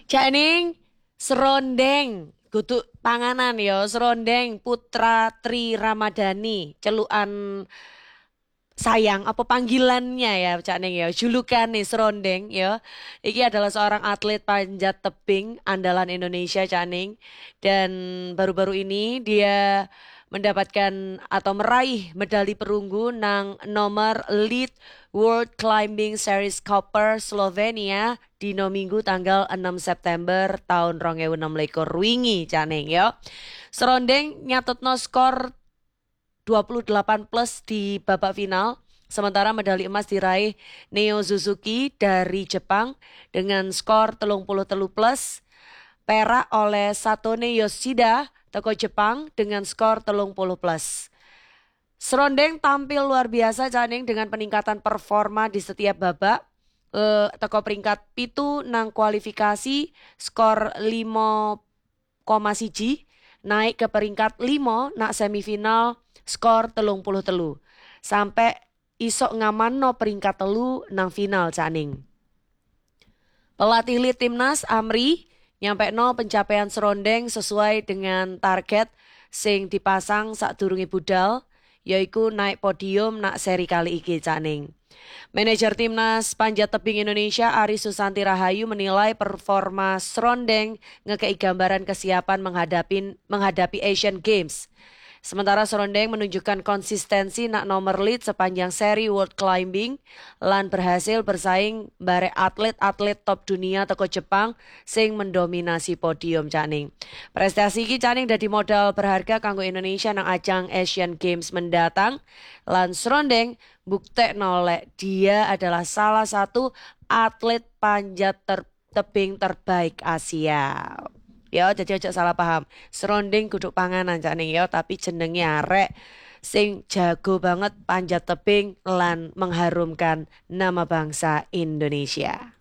Cak Ning, serondeng, kudu panganan ya, serondeng Putra Tri Ramadhani, celukan sayang apa panggilannya ya Cak Ning ya, julukan nih serondeng ya. Iki adalah seorang atlet panjat tebing andalan Indonesia Cak Ning, dan baru-baru ini dia mendapatkan atau meraih medali perunggu nang nomor lead World Climbing Series Copper Slovenia dino Minggu tanggal 6 September tahun 2026 wingi Cak Ning ya. Serondeng nyatutno skor 28 plus di babak final. Sementara medali emas diraih Neo Suzuki dari Jepang dengan skor 33 plus. Perak oleh Satone Yoshida teko Jepang dengan skor 30 plus. Serondeng tampil luar biasa Caning dengan peningkatan performa di setiap babak. Teko peringkat pitu nang kualifikasi skor 5,1 naik ke peringkat 5 nak semifinal skor 30 sampai isok ngamanno peringkat telu nang final Caning. Pelatih lead timnas Amri nyampe no pencapaian serondeng sesuai dengan target sing dipasang sadurunge budal, yaiku naik podium nak seri kali iki Caning. Manajer timnas panjat tebing Indonesia Ari Susanti Rahayu menilai performa serondeng ngekei gambaran kesiapan menghadapi Asian Games. Sementara serondeng menunjukkan konsistensi nak nomor lead sepanjang seri World Climbing lan berhasil bersaing bare atlet-atlet top dunia teko Jepang sing mendominasi podium Caning. Prestasi iki Caning dadi modal berharga kanggo Indonesia nang ajang Asian Games mendatang lan serondeng buktekno lek dia adalah salah satu atlet panjat tebing terbaik Asia. Ya, jadi aja salah paham. Seronding kudu panganan Cak Ning ya, tapi jenenge arek sing jago banget panjat tebing lan mengharumkan nama bangsa Indonesia.